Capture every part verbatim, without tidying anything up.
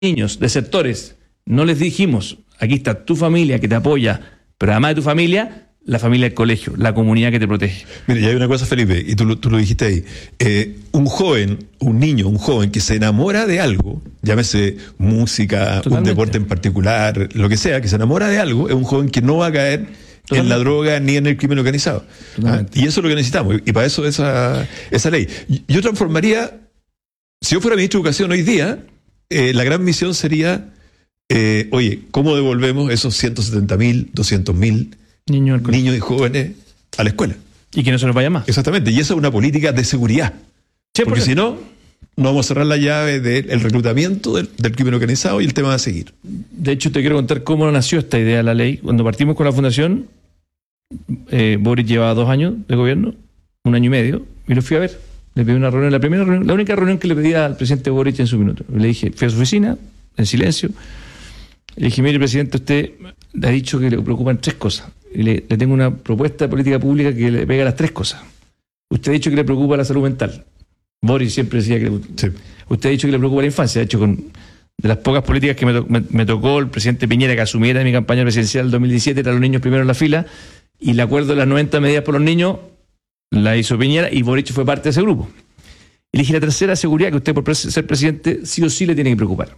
niños, desertores, no les dijimos, aquí está tu familia que te apoya, pero además de tu familia, la familia del colegio, la comunidad que te protege. Mira, y hay una cosa, Felipe, y tú, lo- tú lo dijiste ahí. Eh, un joven, un niño, un joven que se enamora de algo, llámese música, un Totalmente. deporte en particular, lo que sea, que se enamora de algo, es un joven que no va a caer en Totalmente. la droga ni en el crimen organizado. Totalmente. ¿Ah? Y eso es lo que necesitamos, y para eso esa, esa ley. Y- Yo transformaría, si yo fuera ministro de Educación hoy día, eh, la gran misión sería, eh, oye, ¿cómo devolvemos esos ciento setenta mil, doscientos mil Niños del colegio. niños y jóvenes a la escuela? Y que no se nos vaya más. Exactamente, y esa es una política de seguridad. cien por Porque si ciento. no, no vamos a cerrar la llave del reclutamiento del, del crimen organizado y el tema va a seguir. De hecho, te quiero contar cómo nació esta idea de la ley. Cuando partimos con la fundación, eh, Boric llevaba dos años de gobierno, un año y medio, y lo fui a ver. Le pedí una reunión, la primera reunión, la única reunión que le pedía al presidente Boric en su minuto. Le dije, fui a su oficina, en silencio. Le dije, mire, presidente, usted le ha dicho que le preocupan tres cosas. Y le, le tengo una propuesta de política pública que le pega a las tres cosas. Usted ha dicho que le preocupa la salud mental. Boric siempre decía que le, Sí. usted ha dicho que le preocupa la infancia. De hecho, con de las pocas políticas que me, to- me- me tocó el presidente Piñera que asumiera en mi campaña presidencial del dos mil diecisiete, eran los niños primero en la fila, y el acuerdo de las noventa medidas por los niños la hizo Piñera y Boric fue parte de ese grupo. Y le dije, la tercera, seguridad, que usted por pres- ser presidente sí o sí le tiene que preocupar.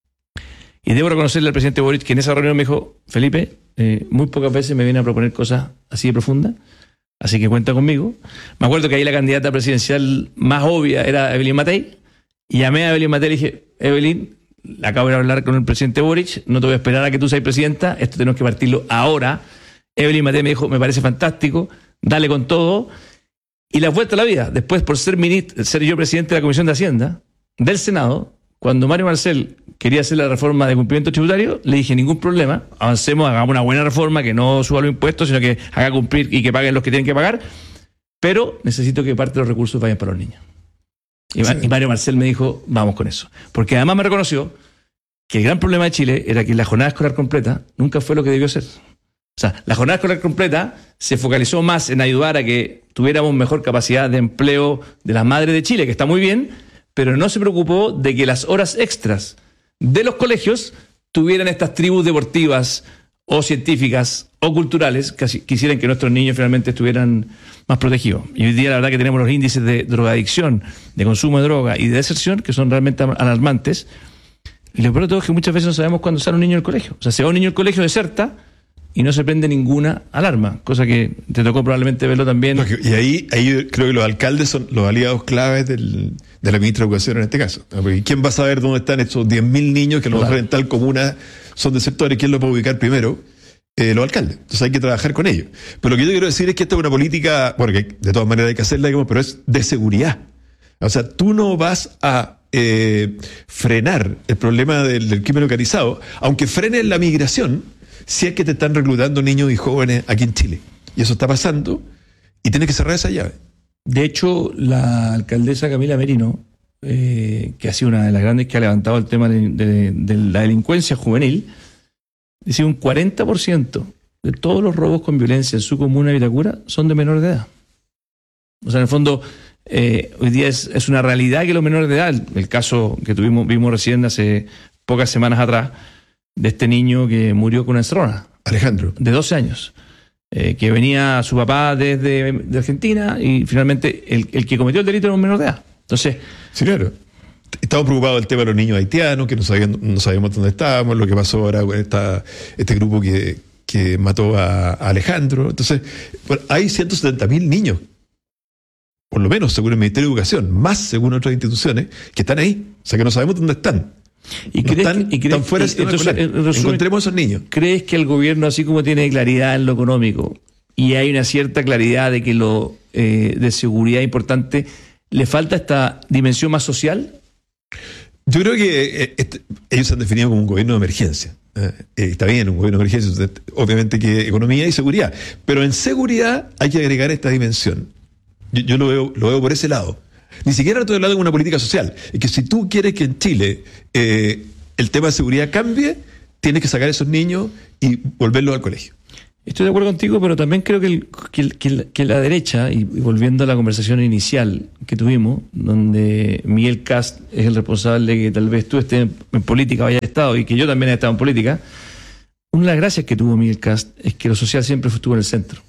Y debo reconocerle al presidente Boric que en esa reunión me dijo, Felipe, eh, muy pocas veces me viene a proponer cosas así de profundas, así que cuenta conmigo. Me acuerdo que ahí la candidata presidencial más obvia era Evelyn Matei, y llamé a Evelyn Matei y le dije, Evelyn, acabo de hablar con el presidente Boric, no te voy a esperar a que tú seas presidenta, esto tenemos que partirlo ahora. Evelyn Matei me dijo, me parece fantástico, dale con todo. Y la vuelta a la vida, después por ser, ministro, ser yo presidente de la Comisión de Hacienda del Senado, cuando Mario Marcel quería hacer la reforma de cumplimiento tributario, le dije, ningún problema, avancemos, hagamos una buena reforma que no suba los impuestos, sino que haga cumplir y que paguen los que tienen que pagar, pero necesito que parte de los recursos vayan para los niños. Y, Sí. y Mario Marcel me dijo, vamos con eso. Porque además me reconoció que el gran problema de Chile era que la jornada escolar completa nunca fue lo que debió ser. O sea, la jornada escolar completa se focalizó más en ayudar a que tuviéramos mejor capacidad de empleo de las madres de Chile, que está muy bien, pero no se preocupó de que las horas extras de los colegios tuvieran estas tribus deportivas o científicas o culturales que así- quisieran que nuestros niños finalmente estuvieran más protegidos. Y hoy día la verdad que tenemos los índices de drogadicción, de consumo de droga y de deserción que son realmente alarmantes. Y lo peor de todo es que muchas veces no sabemos cuándo sale un niño del colegio. O sea, se va un niño del colegio, deserta y no se prende ninguna alarma, cosa que te tocó probablemente verlo también. Lógico. Y ahí, ahí creo que los alcaldes son los aliados claves del, de la ministra de Educación en este caso. ¿No? Porque ¿quién va a saber dónde están estos diez mil niños que a lo mejor en tal comuna son de sectores? ¿Quién los va a ubicar primero? Eh, los alcaldes. Entonces hay que trabajar con ellos. Pero lo que yo quiero decir es que esta es una política, bueno, que de todas maneras hay que hacerla, digamos, pero es de seguridad. O sea, tú no vas a eh, frenar el problema del, del crimen organizado, aunque frenes la migración, si es que te están reclutando niños y jóvenes aquí en Chile. Y eso está pasando y tienes que cerrar esa llave. De hecho, la alcaldesa Camila Merino, eh, que ha sido una de las grandes que ha levantado el tema de, de- de la delincuencia juvenil, dice un cuarenta por ciento de todos los robos con violencia en su comuna de Vitacura son de menores de edad. O sea, en el fondo, eh, hoy día es, es una realidad que los menores de edad, el, el caso que tuvimos vimos recién hace pocas semanas atrás, de este niño que murió con una encerrona, Alejandro. de doce años, eh, que venía su papá desde de Argentina y finalmente el, el que cometió el delito era un menor de edad. Entonces, Sí, claro. Estamos preocupados del tema de los niños haitianos, que no sabíamos, no sabíamos dónde estábamos, lo que pasó ahora con esta, este grupo que, que mató a, a Alejandro. Entonces, bueno, hay ciento setenta mil niños, por lo menos según el Ministerio de Educación, más según otras instituciones, que están ahí. O sea, que no sabemos dónde están. ¿y No crees, están, que- y crees- están fuera del y- sistema entonces, escolar. en resumen, Encontremos a esos niños. ¿crees que el gobierno, así como tiene claridad en lo económico y hay una cierta claridad de que lo eh, de seguridad importante, le falta esta dimensión más social? Yo creo que eh, este, ellos se han definido como un gobierno de emergencia. Eh, eh, está bien, un gobierno de emergencia, usted- obviamente que economía y seguridad. Pero en seguridad hay que agregar esta dimensión. Yo, yo lo veo, lo veo por ese lado. Ni siquiera estoy hablando de una política social. Es que si tú quieres que en Chile eh, el tema de seguridad cambie, tienes que sacar a esos niños y volverlos al colegio. Estoy de acuerdo contigo, pero también creo que, el, que, el, que, el, que la derecha, y, y volviendo a la conversación inicial que tuvimos, donde Miguel Kast es el responsable de que tal vez tú estés en, en política o hayas estado, y que yo también he estado en política, una de las gracias que tuvo Miguel Kast es que lo social siempre estuvo en el centro.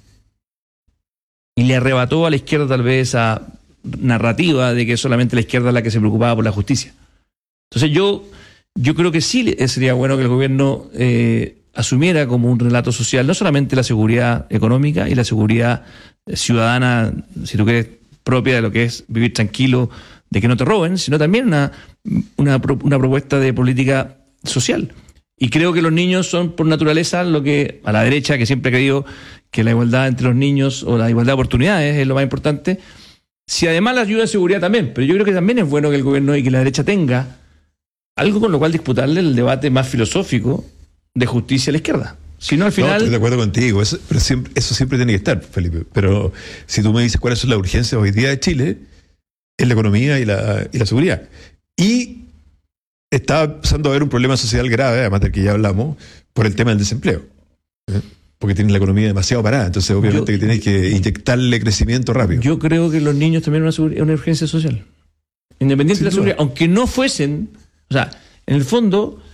Y le arrebató a la izquierda tal vez esa narrativa de que solamente la izquierda es la que se preocupaba por la justicia. Entonces yo, yo creo que sí sería bueno que el gobierno eh, asumiera como un relato social no solamente la seguridad económica y la seguridad ciudadana, si tú quieres, propia de lo que es vivir tranquilo, de que no te roben, sino también una, una, una propuesta de política social. Y creo que los niños son por naturaleza lo que a la derecha, que siempre ha creído que la igualdad entre los niños o la igualdad de oportunidades es lo más importante, si además la ayuda de seguridad también, pero yo creo que también es bueno que el gobierno y que la derecha tenga algo con lo cual disputarle el debate más filosófico de justicia a la izquierda. Si no, al final... No, estoy de acuerdo contigo, eso, pero siempre, eso siempre tiene que estar, Felipe. Pero si tú me dices cuáles son las urgencias hoy día de Chile, es la economía y la, y la seguridad. Y está empezando a haber un problema social grave, además del que ya hablamos, por el tema del desempleo. ¿eh? Porque tiene la economía demasiado parada, entonces obviamente yo, que tienes que inyectarle crecimiento rápido. Yo creo que los niños también es una, una urgencia social. Independiente Sin de la seguridad, duda. Aunque no fuesen... O sea, en el fondo...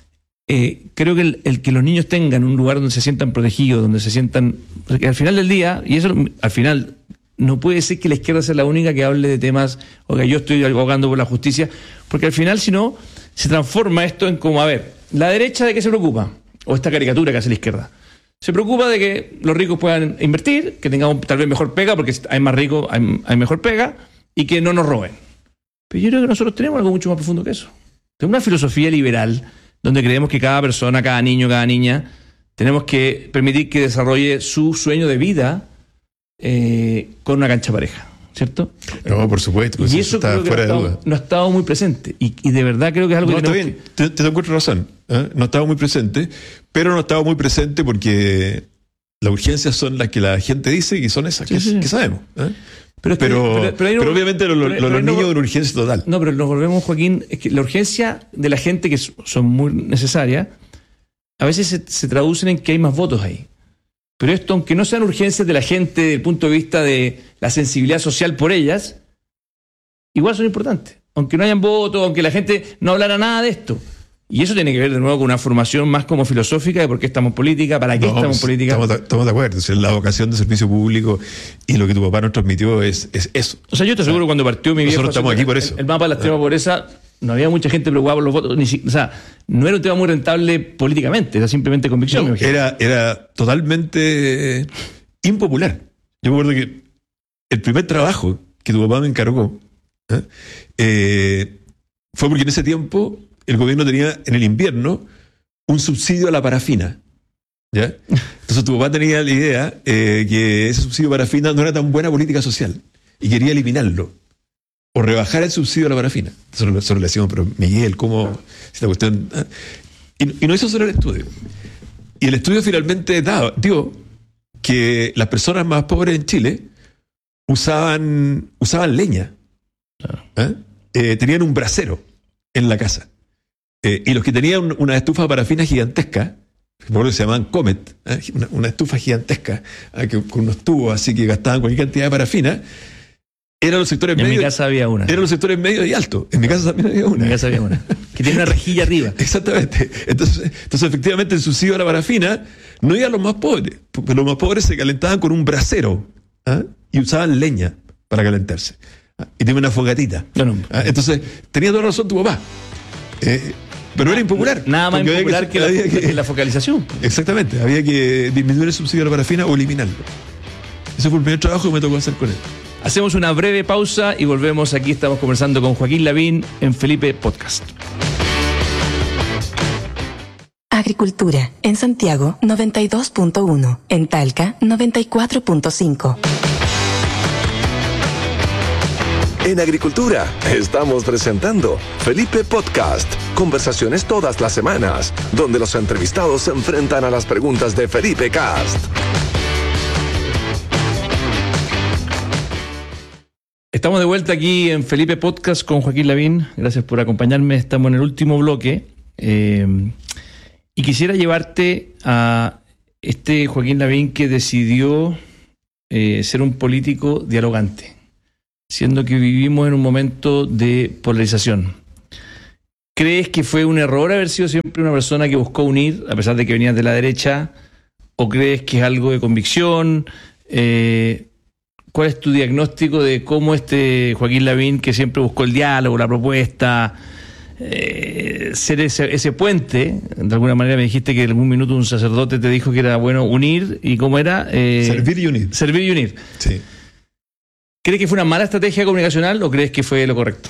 Eh, creo que el, el que los niños tengan un lugar donde se sientan protegidos, donde se sientan... Porque al final del día, y eso al final, no puede ser que la izquierda sea la única que hable de temas, o que yo estoy abogando por la justicia, porque al final, si no, se transforma esto en como, a ver, ¿la derecha de qué se preocupa? O esta caricatura que hace la izquierda. Se preocupa de que los ricos puedan invertir, que tengamos tal vez mejor pega, porque hay más ricos, hay, hay mejor pega, y que no nos roben. Pero yo creo que nosotros tenemos algo mucho más profundo que eso. Tenemos una filosofía liberal donde creemos que cada persona, cada niño, cada niña, tenemos que permitir que desarrolle su sueño de vida eh, con una cancha pareja, ¿cierto? No, por supuesto. Pues y eso, eso está creo que fuera no, de ha duda. estado, no ha estado muy presente. Y, y de verdad creo que es algo no, que está tenemos bien, que... te, te encuentro razón. ¿eh? No ha estado muy presente, pero no ha estado muy presente porque las urgencias son las que la gente dice y son esas sí, que, sí. que sabemos. ¿eh? Pero, es que, pero, pero, pero, no, pero obviamente lo, pero, lo, los niños no, de una urgencia total. No, pero nos volvemos, Joaquín, es que la urgencia de la gente, que son muy necesarias, a veces se, se traducen en que hay más votos ahí. Pero esto, aunque no sean urgencias de la gente desde el punto de vista de la sensibilidad social por ellas, igual son importantes. Aunque no hayan votos, aunque la gente no hablara nada de esto. Y eso tiene que ver de nuevo con una formación más como filosófica de por qué estamos en política, para qué no, estamos en política. Estamos, estamos de acuerdo. O sea, la vocación de servicio público y lo que tu papá nos transmitió es, es eso. O sea, yo te aseguro, o sea, cuando partió mi viejo... Nosotros estamos aquí por eso. El, el mapa de la extrema pobreza, no había mucha gente preocupada por los votos. Ni, o sea, no era un tema muy rentable políticamente, era simplemente convicción. No, era, era totalmente impopular. Yo me acuerdo que el primer trabajo que tu papá me encargó ¿eh? Eh, fue porque en ese tiempo el gobierno tenía en el invierno un subsidio a la parafina. ¿ya? Entonces tu papá tenía la idea eh, que ese subsidio a parafina no era tan buena política social y quería eliminarlo o rebajar el subsidio a la parafina. Nosotros, nosotros le decíamos, pero Miguel, ¿cómo? Si la cuestión, ¿eh? y, y no hizo solo el estudio. Y el estudio finalmente daba, dio que las personas más pobres en Chile usaban, usaban leña. ¿eh? Eh, tenían un brasero en la casa. Eh, y los que tenían una estufa de parafina gigantesca, por eso se llamaban Comet, ¿eh? una, una estufa gigantesca, ¿eh? que, con unos tubos así que gastaban cualquier cantidad de parafina, eran los sectores medios. En mi casa había una. Eran los sectores medios y altos. En mi casa también había una. En mi casa había una. Que tiene una rejilla arriba. Exactamente. Entonces, entonces, efectivamente, el subsidio a la parafina no iba a los más pobres, porque los más pobres se calentaban con un brasero ¿eh? y usaban leña para calentarse. ¿eh? Y tenían una fogatita. No, no. ¿eh? Entonces, tenía toda razón tu papá. Eh, Pero era impopular. Nada más impopular que, que, la, que, que la focalización. Exactamente. Había que disminuir el subsidio a la parafina o eliminarlo. Ese fue el primer trabajo que me tocó hacer con él. Hacemos una breve pausa y volvemos. Aquí estamos conversando con Joaquín Lavín en Felipe Podcast. Agricultura. En Santiago, noventa y dos punto uno. En Talca, noventa y cuatro punto cinco. En Agricultura estamos presentando Felipe Podcast, conversaciones todas las semanas, donde los entrevistados se enfrentan a las preguntas de Felipe Kast. Estamos de vuelta aquí en Felipe Podcast con Joaquín Lavín. Gracias por acompañarme. Estamos en el último bloque eh, y quisiera llevarte a este Joaquín Lavín que decidió eh, ser un político dialogante, siendo que vivimos en un momento de polarización. ¿Crees que fue un error haber sido siempre una persona que buscó unir, a pesar de que venías de la derecha? ¿O crees que es algo de convicción? Eh, ¿Cuál es tu diagnóstico de cómo este Joaquín Lavín, que siempre buscó el diálogo, la propuesta, eh, ser ese, ese puente? De alguna manera me dijiste que en algún minuto un sacerdote te dijo que era bueno unir, ¿y cómo era? Eh, Servir y unir. Servir y unir. Sí. ¿Crees que fue una mala estrategia comunicacional o crees que fue lo correcto?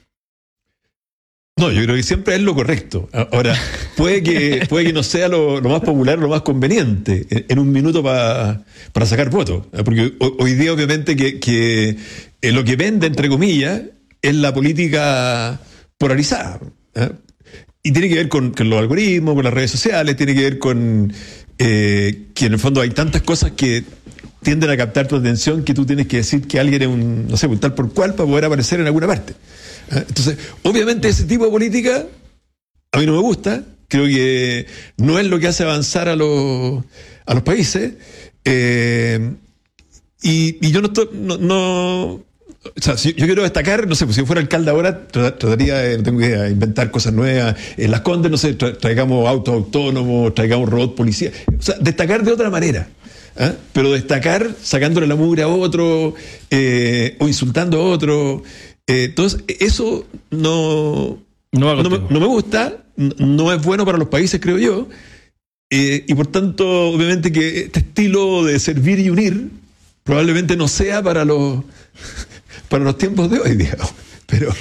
No, yo creo que siempre es lo correcto. Ahora, puede que puede que no sea lo, lo más popular, lo más conveniente en, en un minuto pa, para sacar votos. Porque hoy, hoy día, obviamente, que, que eh, lo que vende, entre comillas, es la política polarizada. ¿eh? Y tiene que ver con, con los algoritmos, con las redes sociales, tiene que ver con eh, que en el fondo hay tantas cosas que tienden a captar tu atención que tú tienes que decir que alguien es un, no sé, un tal por cual para poder aparecer en alguna parte. Entonces, obviamente ese tipo de política a mí no me gusta, creo que no es lo que hace avanzar a los, a los países, eh, y, y yo no estoy, no, no o sea, si yo quiero destacar, no sé, pues si yo fuera alcalde ahora, trataría de, no tengo idea, inventar cosas nuevas. En Las Condes, no sé, tra traigamos autos autónomos, traigamos robot policía, o sea, destacar de otra manera. ¿eh? Pero destacar sacándole la mugre a otro, eh, o insultando a otro. Eh, entonces, eso no, no, no, me, no me gusta, no es bueno para los países, creo yo, eh, y por tanto, obviamente que este estilo de servir y unir probablemente no sea para los, para los tiempos de hoy, digamos. Pero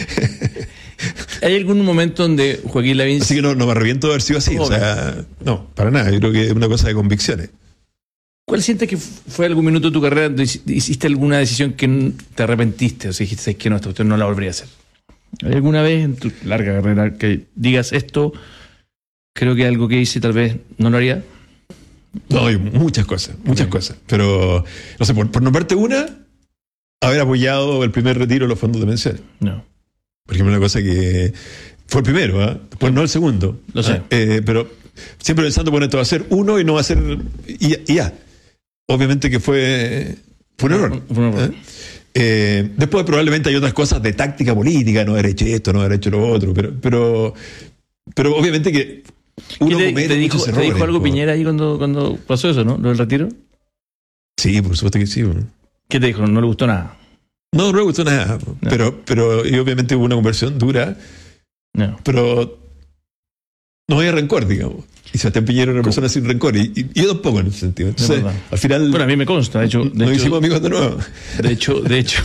¿hay algún momento donde Joaquín Lavín... Así que no, no me arrepiento de haber sido así, o sea, no, para nada, yo creo que es una cosa de convicciones. ¿Cuál sientes que fue algún minuto de tu carrera donde hiciste alguna decisión que te arrepentiste? O sea, dijiste que no, esta cuestión no la volvería a hacer. ¿Hay alguna vez en tu larga carrera que digas esto, creo que algo que hice tal vez no lo haría? No, hay muchas cosas, muchas okay. cosas. Pero, no sé, por, por nombrarte una, haber apoyado el primer retiro de los fondos de pensiones. No. Por ejemplo, una cosa que fue el primero, ¿eh? Después no el segundo. Lo sé. Eh, pero siempre pensando, bueno, esto va a ser uno y no va a ser... Y, y ya. Obviamente que fue, fue un error. Fue un error. ¿Eh? Eh, después probablemente hay otras cosas de táctica política, no haber hecho esto, no haber hecho lo otro, pero pero, pero obviamente que uno te, comete te dijo, muchos errores. ¿Te dijo algo por... Piñera ahí cuando, cuando pasó eso, no? ¿Lo del retiro? Sí, por supuesto que sí. ¿Qué te dijo? ¿No le gustó nada? No, no le gustó nada, no. pero, pero y obviamente hubo una conversión dura, no. pero no había rencor, digamos. Y Sebastián Piñera era una persona sin rencor, y, y, y yo tampoco en ese sentido. Entonces, no, al final... Bueno, a mí me consta, de hecho... De nos hecho, hicimos amigos de nuevo. De hecho, de hecho...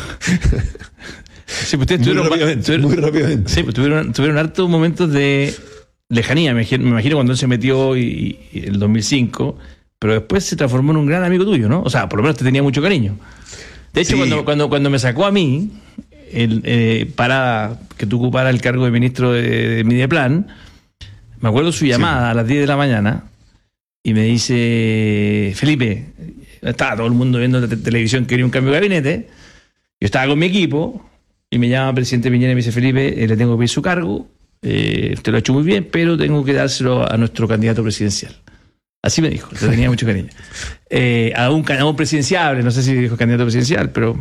sí, pues muy, tuvieron, rápidamente, tuvieron, muy rápidamente. Sí, pues tuvieron, tuvieron hartos momentos de lejanía, me imagino, me imagino cuando él se metió y, y el dos mil cinco, pero después se transformó en un gran amigo tuyo, ¿no? O sea, por lo menos te tenía mucho cariño. De hecho, sí. cuando, cuando, cuando me sacó a mí, el, eh, para que tú ocuparas el cargo de ministro de, de Mideplan, me acuerdo su llamada sí. a las diez de la mañana, y me dice, Felipe, estaba todo el mundo viendo la te televisión, quería un cambio de gabinete, yo estaba con mi equipo, y me llama el presidente Piñera y me dice, Felipe, eh, le tengo que pedir su cargo, eh, usted lo ha hecho muy bien, pero tengo que dárselo a nuestro candidato presidencial. Así me dijo, le tenía mucho cariño. Eh, a, un, a un presidenciable, no sé si dijo candidato presidencial, pero...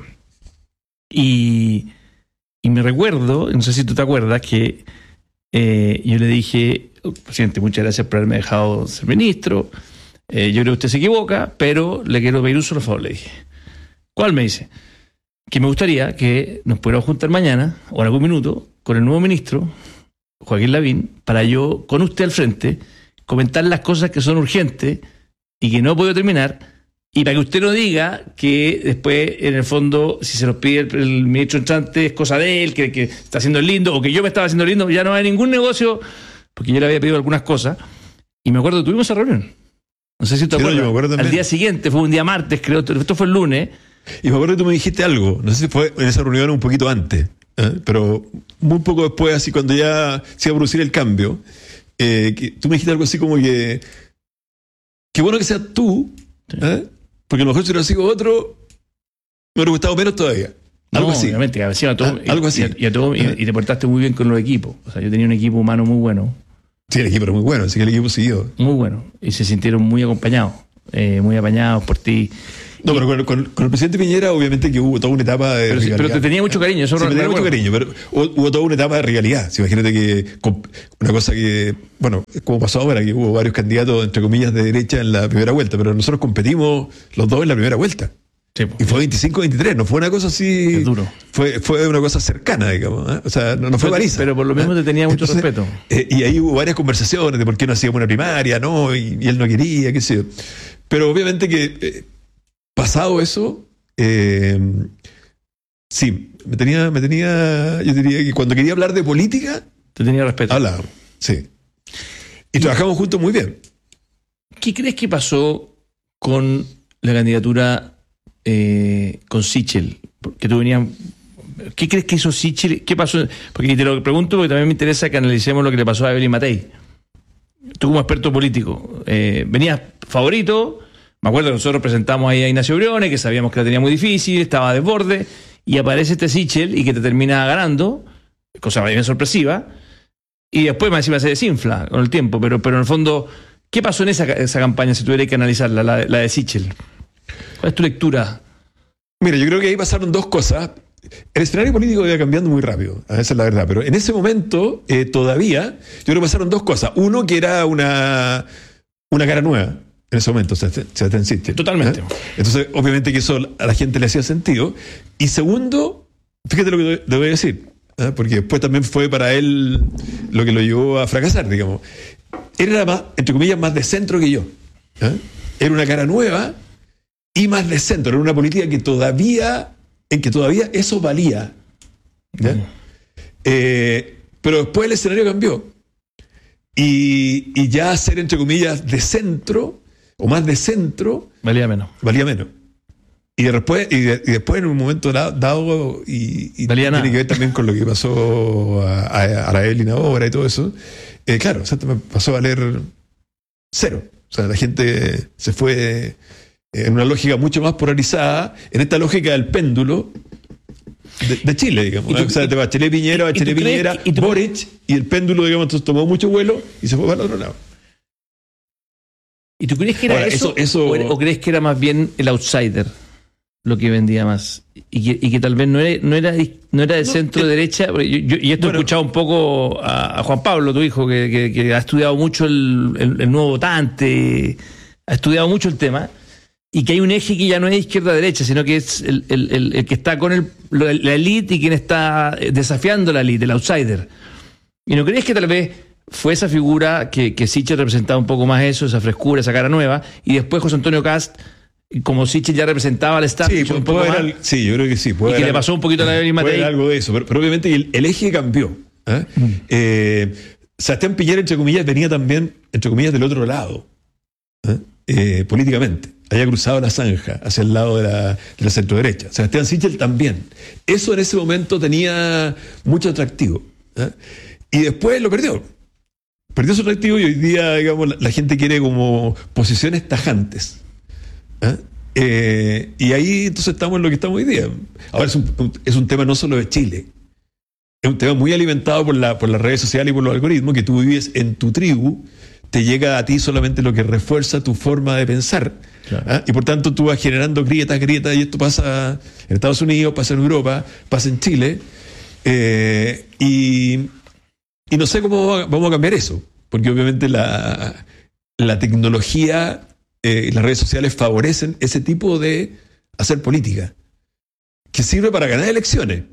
Y, y me recuerdo, no sé si tú te acuerdas, que eh, yo le dije, oh, presidente, muchas gracias por haberme dejado ser ministro, eh, yo creo que usted se equivoca, pero le quiero pedir un solo favor, le dije. ¿Cuál? Me dice, que me gustaría que nos pudiéramos juntar mañana, o en algún minuto, con el nuevo ministro, Joaquín Lavín, para yo, con usted al frente, comentar las cosas que son urgentes y que no he podido terminar, y para que usted no diga que después, en el fondo, si se los pide el, el ministro entrante, es cosa de él, que, que está haciendo el lindo, o que yo me estaba haciendo el lindo, ya no hay ningún negocio, porque yo le había pedido algunas cosas. Y me acuerdo, tuvimos esa reunión. No sé si te sí, acuerdas. No, me acuerdo al día siguiente, fue un día martes, creo, esto fue el lunes. Y me acuerdo que tú me dijiste algo, no sé si fue en esa reunión un poquito antes, ¿eh? pero muy poco después, así cuando ya se iba a producir el cambio, eh, que tú me dijiste algo así como que qué bueno que seas tú, ¿eh? porque a lo mejor si hubiera sido otro, me hubiera gustado menos todavía. Algo no, así. Obviamente, a todo, ah, algo así. Y, y, a todo, y, y te portaste muy bien con los equipos. O sea, yo tenía un equipo humano muy bueno. Sí, el equipo era muy bueno, así que el equipo siguió. Muy bueno. Y se sintieron muy acompañados, eh, muy apañados por ti. No, pero con, con, con el presidente Piñera, obviamente que hubo toda una etapa de pero, rivalidad. Pero te tenía mucho cariño, eso sí, no me tenía mucho cariño, pero hubo, hubo toda una etapa de rivalidad. Sí, imagínate que una cosa que, bueno, como pasó ahora, que hubo varios candidatos, entre comillas, de derecha en la primera vuelta, pero nosotros competimos los dos en la primera vuelta. Sí, y fue veinticinco veintitrés, no fue una cosa así. Es duro. Fue, fue una cosa cercana, digamos. ¿eh? O sea, no, no fue Marisa. Pero por lo mismo ¿eh? te tenía mucho Entonces, respeto. Eh, y ahí hubo varias conversaciones de por qué no hacíamos una primaria, ¿no? Y, y él no quería, qué sé yo. Pero obviamente que, eh, pasado eso, eh, sí, me tenía, me tenía, yo diría que cuando quería hablar de política, te tenía respeto. Hablábamos, sí. Y, y trabajamos juntos muy bien. ¿Qué crees que pasó con la candidatura eh, con Sichel? Que tú venías, ¿qué crees que hizo Sichel? ¿Qué pasó? Porque te lo pregunto porque también me interesa que analicemos lo que le pasó a Evelyn Matei. Tú como experto político, eh, venías favorito. Me acuerdo que nosotros presentamos ahí a Ignacio Briones, que sabíamos que la tenía muy difícil, estaba a desborde, y aparece este Sichel y que te termina ganando, cosa bien sorpresiva, y después más encima se desinfla con el tiempo, pero, pero en el fondo, ¿qué pasó en esa, esa campaña si tuviera que analizarla, la, la de Sichel? ¿Cuál es tu lectura? Mira, yo creo que ahí pasaron dos cosas. El escenario político iba cambiando muy rápido, esa es la verdad, pero en ese momento eh, todavía, yo creo que pasaron dos cosas. Uno, que era una, una cara nueva. En ese momento, Sebastián Sichel. Totalmente. ¿eh? Entonces, obviamente que eso a la gente le hacía sentido. Y segundo, fíjate lo que te voy a decir, ¿eh? Porque después también fue para él lo que lo llevó a fracasar, digamos. Él era más, entre comillas, más de centro que yo. ¿eh? Era una cara nueva y más de centro. Era una política que todavía, en que todavía eso valía. ¿eh? Mm. Eh, pero después el escenario cambió. Y, y ya ser, entre comillas, de centro, o más de centro, valía menos. Valía menos. Y después, y, de, y después en un momento dado, y, y valía tiene nada. que ver también con lo que pasó a, a, a la Evelyn ahora y todo eso, eh, claro, o sea, me pasó a valer cero. O sea, la gente se fue en una lógica mucho más polarizada, en esta lógica del péndulo de, de Chile, digamos. ¿Y tú, o sea, te Bachelet Piñera, Bachelet Piñera, y tú, Boric, y el péndulo, digamos, entonces tomó mucho vuelo y se fue para el otro lado. ¿Y tú crees que era Ahora, eso, eso, eso... O, o crees que era más bien el outsider lo que vendía más? Y que, y que tal vez no era, no era, no era de no, centro-derecha. Yo, yo, y esto bueno, he escuchado un poco a, a Juan Pablo, tu hijo, que, que, que ha estudiado mucho el, el, el nuevo votante, ha estudiado mucho el tema, y que hay un eje que ya no es izquierda-derecha, sino que es el, el, el, el que está con el, la élite y quien está desafiando la élite, el outsider. ¿Y no crees que tal vez fue esa figura que, que Sichel representaba un poco más eso, esa frescura, esa cara nueva, y después José Antonio Cast, como Sichel ya representaba al staff, sí, un poco más, al, sí, yo creo que sí. Puede y que haber, le pasó un poquito a la Evelyn Matei. Puede haber algo de eso, pero, pero obviamente el, el eje cambió. ¿eh? Mm. Eh, Sebastián Piñera, entre comillas, venía también, entre comillas, del otro lado, ¿eh? Eh, políticamente. Había cruzado la zanja hacia el lado de la, de la centro-derecha. Sebastián Sichel también. Eso en ese momento tenía mucho atractivo. ¿eh? Y después lo perdió. Perdió su atractivo y hoy día, digamos, la, la gente quiere como posiciones tajantes. ¿eh? Eh, y ahí entonces estamos en lo que estamos hoy día. Ahora es un, es un tema no solo de Chile. Es un tema muy alimentado por, la, por las redes sociales y por los algoritmos, que tú vives en tu tribu, te llega a ti solamente lo que refuerza tu forma de pensar. Claro. ¿eh? Y por tanto tú vas generando grietas, grietas, y esto pasa en Estados Unidos, pasa en Europa, pasa en Chile. Eh, y... Y no sé cómo vamos a cambiar eso, porque obviamente la, la tecnología y eh, las redes sociales favorecen ese tipo de hacer política, que sirve para ganar elecciones,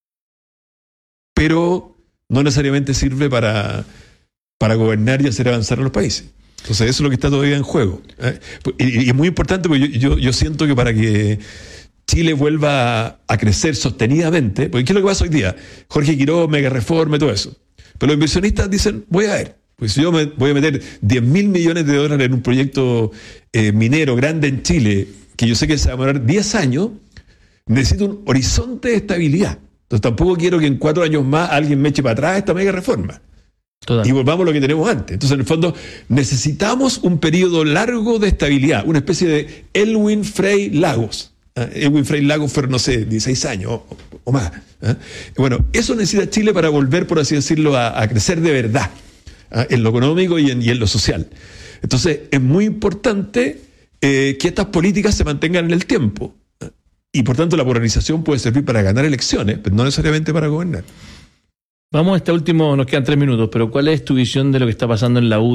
pero no necesariamente sirve para, para gobernar y hacer avanzar a los países. Entonces eso es lo que está todavía en juego. ¿eh? Y, y es muy importante, porque yo, yo, yo siento que para que Chile vuelva a, a crecer sostenidamente, porque ¿qué es lo que pasa hoy día? Jorge Quiroz, mega reforma y todo eso. Pero los inversionistas dicen, voy a ver, pues si yo me voy a meter diez mil millones de dólares en un proyecto eh, minero grande en Chile, que yo sé que se va a demorar diez años, necesito un horizonte de estabilidad. Entonces tampoco quiero que en cuatro años más alguien me eche para atrás esta mega reforma. Total. Y volvamos a lo que tenemos antes. Entonces, en el fondo, necesitamos un periodo largo de estabilidad, una especie de Elwin Frey Lagos. ¿eh? Elwin Frey Lagos fueron, no sé, dieciséis años o, o más. ¿eh? Bueno, eso necesita Chile para volver, por así decirlo, a, a crecer de verdad. ¿ah? En lo económico y en, y en lo social. Entonces, es muy importante eh, que estas políticas se mantengan en el tiempo. Y por tanto, la polarización puede servir para ganar elecciones, pero no necesariamente para gobernar. Vamos a este último, nos quedan tres minutos, pero ¿cuál es tu visión de lo que está pasando en la U?